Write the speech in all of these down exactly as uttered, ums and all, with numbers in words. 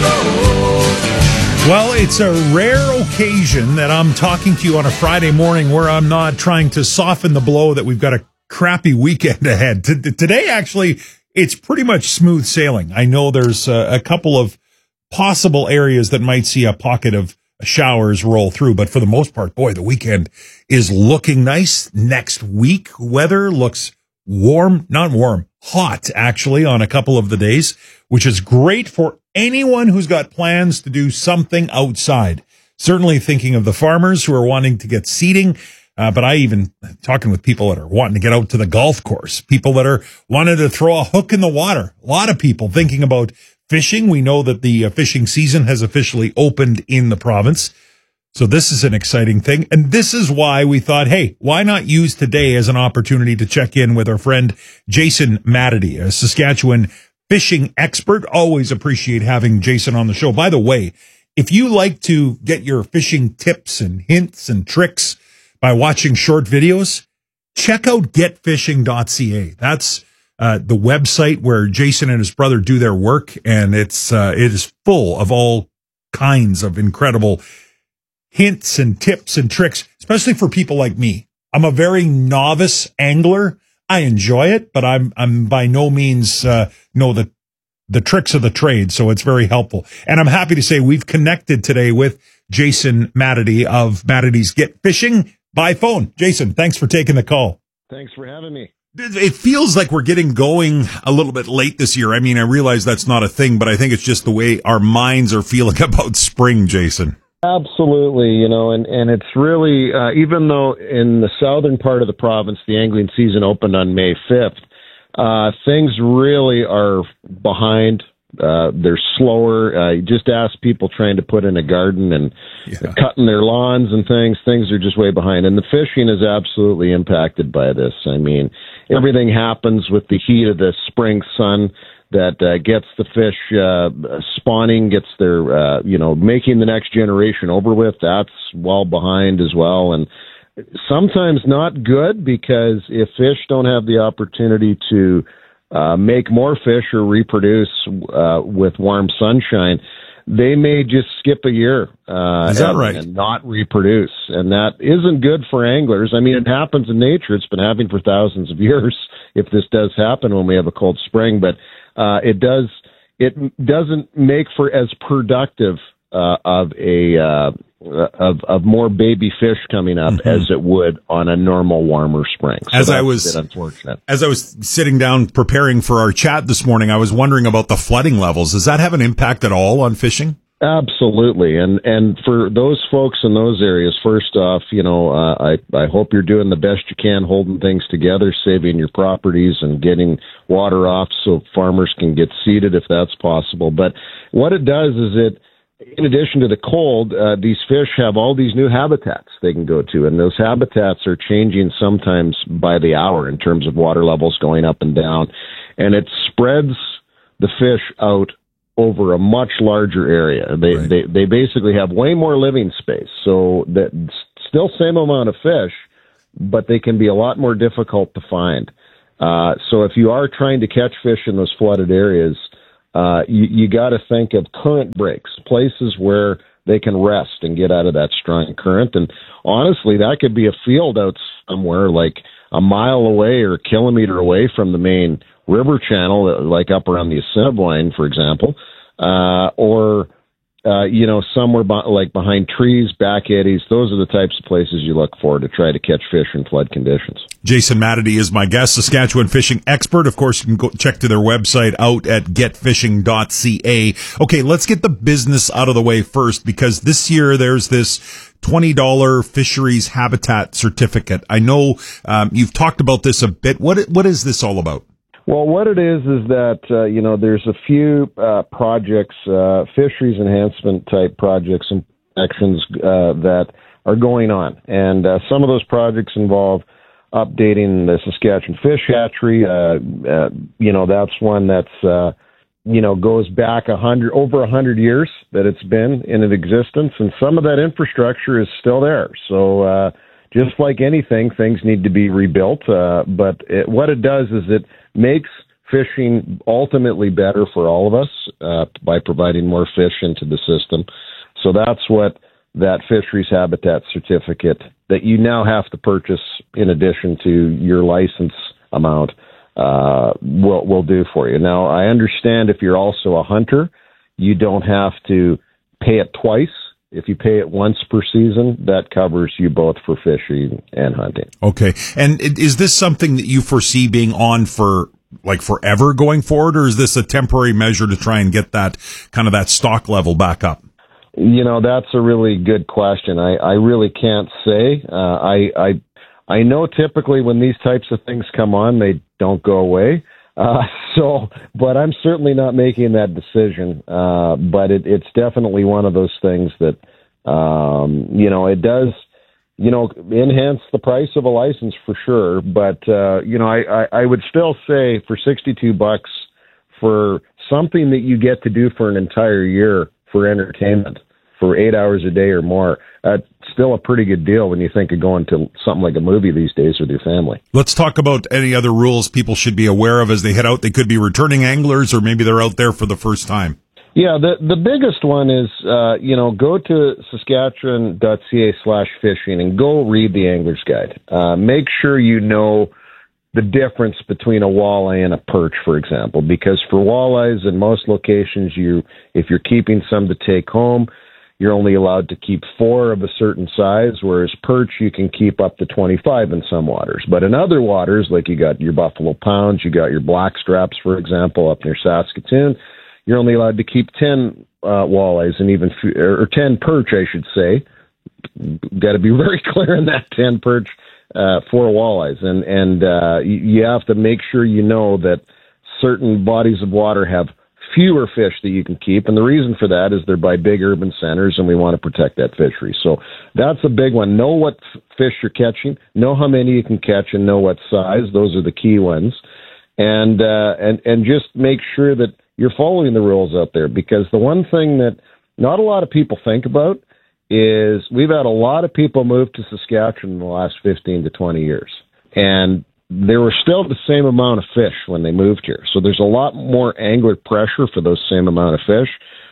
Well, it's a rare occasion that I'm talking to you on a Friday morning where I'm not trying to soften the blow that we've got a crappy weekend ahead. T- today, actually, it's pretty much smooth sailing. I know there's a, a couple of possible areas that might see a pocket of showers roll through, but for the most part, boy, the weekend is looking nice. Next week, weather looks warm, not warm, hot, actually, on a couple of the days, which is great for anyone who's got plans to do something outside. Certainly thinking of the farmers who are wanting to get seeding, uh, but I even talking with people that are wanting to get out to the golf course, people that are wanting to throw a hook in the water. A lot of people thinking about fishing. We know that the uh, fishing season has officially opened in the province. So this is an exciting thing. And this is why we thought, hey, why not use today as an opportunity to check in with our friend Jason Matity, a Saskatchewan fishing expert. Always appreciate having Jason on the show. By the way, if you like to get your fishing tips and hints and tricks by watching short videos, check out get fishing dot c a. That's uh, the website where Jason and his brother do their work, and it's uh, it is full of all kinds of incredible hints and tips and tricks, especially for people like me. I'm a very novice angler. I enjoy it, but I'm I'm by no means uh, know the the tricks of the trade, so it's very helpful. And I'm happy to say we've connected today with Jason Matity of Matity's Get Fishing by phone. Jason, thanks for taking the call. Thanks for having me. It feels like we're getting going a little bit late this year. I mean, I realize that's not a thing, but I think it's just the way our minds are feeling about spring, Jason. Absolutely, you know, and, and it's really, uh, even though in the southern part of the province, the angling season opened on May fifth, uh, things really are behind. Uh, they're slower. Uh, you just ask people trying to put in a garden and yeah. cutting their lawns and things. Things are just way behind. And the fishing is absolutely impacted by this. I mean, everything happens with the heat of the spring sun that uh, gets the fish uh, spawning, gets their, uh, you know, making the next generation over with. That's well behind as well. And sometimes not good, because if fish don't have the opportunity to uh, make more fish or reproduce uh, with warm sunshine, they may just skip a year uh, Is that and, right? and not reproduce. And that isn't good for anglers. I mean, it happens in nature. It's been happening for thousands of years if this does happen when we have a cold spring. But Uh, it does. It doesn't make for as productive uh, of a uh, of of more baby fish coming up mm-hmm. as it would on a normal warmer spring. So as that's I was a bit unfortunate. As I was sitting down preparing for our chat this morning, I was wondering about the flooding levels. Does that have an impact at all on fishing? Absolutely, and and for those folks in those areas, first off, you know, uh, I I hope you're doing the best you can, holding things together, saving your properties, and getting water off so farmers can get seeded if that's possible. But what it does is it, in addition to the cold, uh, these fish have all these new habitats they can go to, and those habitats are changing sometimes by the hour in terms of water levels going up and down, and it spreads the fish out over a much larger area. They, right. they they basically have way more living space, so that still same amount of fish, but they can be a lot more difficult to find. Uh, so if you are trying to catch fish in those flooded areas, uh, you, you got to think of current breaks, places where they can rest and get out of that strong current. And honestly, that could be a field out somewhere like a mile away or a kilometer away from the main river channel, like up around the Assiniboine, for example, uh, or, uh, you know, somewhere be- like behind trees, back eddies. Those are the types of places you look for to try to catch fish in flood conditions. Jason Matity is my guest, Saskatchewan fishing expert. Of course, you can go check to their website out at get fishing dot c a. Okay, let's get the business out of the way first, because this year there's this twenty dollars fisheries habitat certificate. I know um, you've talked about this a bit. What What is this all about? Well, what it is is that, uh, you know, there's a few uh, projects, uh, fisheries enhancement type projects and actions uh, that are going on. And uh, some of those projects involve updating the Saskatchewan fish hatchery. Uh, uh, you know, that's one that's, uh, you know, goes back a hundred, over a hundred years that it's been in existence. And some of that infrastructure is still there. So uh, just like anything, things need to be rebuilt. Uh, but it, what it does is it makes fishing ultimately better for all of us uh, by providing more fish into the system. So that's what that fisheries habitat certificate that you now have to purchase in addition to your license amount uh, will will do for you. Now, I understand if you're also a hunter, you don't have to pay it twice. If you pay it once per season, that covers you both for fishing and hunting. Okay. And is this something that you foresee being on for like forever going forward, or is this a temporary measure to try and get that kind of that stock level back up? You know, that's a really good question. I, I really can't say. Uh, I, I, I know typically when these types of things come on, they don't go away. Uh, so, but I'm certainly not making that decision. Uh, but it, it's definitely one of those things that, um, you know, it does, you know, enhance the price of a license for sure. But, uh, you know, I, I, I would still say for sixty-two bucks for something that you get to do for an entire year for entertainment for eight hours a day or more, that's still a pretty good deal when you think of going to something like a movie these days with your family. Let's talk about any other rules people should be aware of as they head out. They could be returning anglers, or maybe they're out there for the first time. Yeah, the the biggest one is, uh, you know, go to saskatchewan.ca slash fishing and go read the Angler's Guide. Uh, make sure you know the difference between a walleye and a perch, for example, because for walleyes in most locations, you if you're keeping some to take home, you're only allowed to keep four of a certain size, whereas perch, you can keep up to twenty-five in some waters. But in other waters, like you got your Buffalo Pounds, you got your black straps, for example, up near Saskatoon, you're only allowed to keep ten uh, walleyes and even, f- or ten perch, I should say. Got to be very clear on that, ten perch, uh, four walleyes. And, and uh, you have to make sure you know that certain bodies of water have fewer fish that you can keep, and the reason for that is they're by big urban centers, and we want to protect that fishery. So that's a big one. Know what f- fish you're catching, know how many you can catch, and know what size. Those are the key ones, and uh, and and just make sure that you're following the rules out there, because the one thing that not a lot of people think about is we've had a lot of people move to Saskatchewan in the last fifteen to twenty years, and there were still the same amount of fish when they moved here. So there's a lot more angler pressure for those same amount of fish.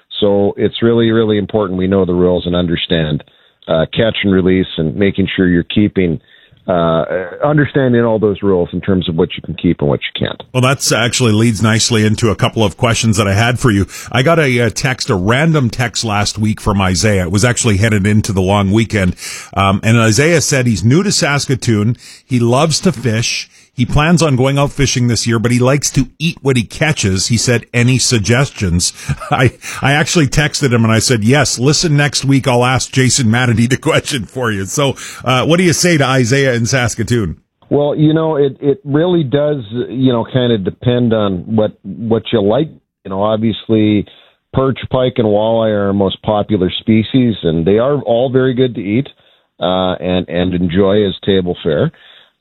So it's really, really important we know the rules and understand uh, catch and release, and making sure you're keeping, uh, understanding all those rules in terms of what you can keep and what you can't. Well, that's actually leads nicely into a couple of questions that I had for you. I got a, a text, a random text last week from Isaiah. It was actually headed into the long weekend. Um, and Isaiah said he's new to Saskatoon. He loves to fish. He plans on going out fishing this year, but he likes to eat what he catches. He said, any suggestions? I, I actually texted him and I said, yes, listen next week. I'll ask Jason Matity the question for you. So, uh, what do you say to Isaiah in Saskatoon? Well, you know, it, it really does, you know, kind of depend on what, what you like. You know, obviously perch, pike, and walleye are our most popular species, and they are all very good to eat, uh, and, and enjoy as table fare.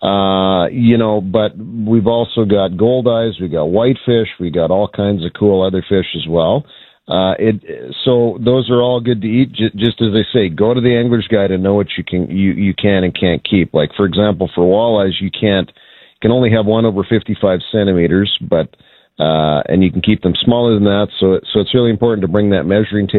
Uh, you know, but we've also got goldeyes, we got whitefish, we got all kinds of cool other fish as well. Uh, it, so those are all good to eat. J- just as I say, go to the Angler's Guide and know what you can, you, you can and can't keep. Like, for example, for walleyes, you can't, you can only have one over fifty-five centimeters, but, uh, and you can keep them smaller than that. So, so it's really important to bring that measuring tape